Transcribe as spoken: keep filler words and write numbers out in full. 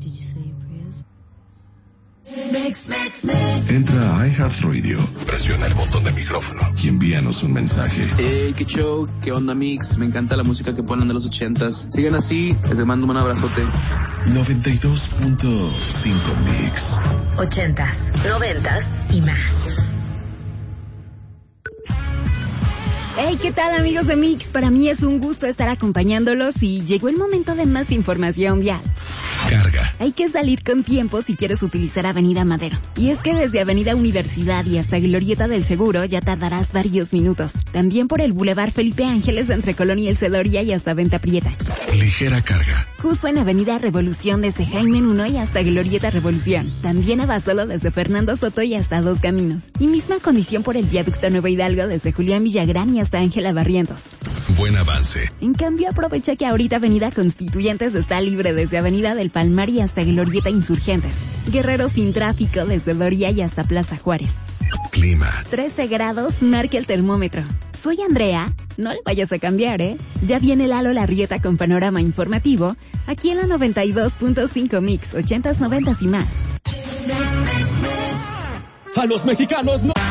Entra a iHeartRadio, presiona el botón de micrófono y envíanos un mensaje. Hey, qué show, qué onda mix, me encanta la música que ponen de los ochentas. Sigan así, les mando un abrazote. noventa y dos punto cinco Mix. Ochentas, noventas y más. Hey, ¿qué tal amigos de Mix? Para mí es un gusto estar acompañándolos y llegó el momento de más información vial. Carga. Hay que salir con tiempo si quieres utilizar Avenida Madero. Y es que desde Avenida Universidad y hasta Glorieta del Seguro ya tardarás varios minutos. También por el Boulevard Felipe Ángeles entre Colón y El Cedoria y hasta Venta Prieta. Ligera carga. Justo en Avenida Revolución desde Jaime uno y hasta Glorieta Revolución. También Abasolo desde Fernando Soto y hasta Dos Caminos. Y misma condición por el Viaducto Nuevo Hidalgo desde Julián Villagrán y hasta Ángela Barrientos. Buen avance. En cambio, aprovecha que ahorita Avenida Constituyentes está libre desde Avenida del Palmar y hasta Glorieta Insurgentes. Guerrero sin tráfico desde Doria y hasta Plaza Juárez. Clima. trece grados, marca el termómetro. Soy Andrea, no le vayas a cambiar, ¿eh? Ya viene Lalo Larrieta con panorama informativo, aquí en la noventa y dos punto cinco Mix, ochentas, noventas y más. A los mexicanos no...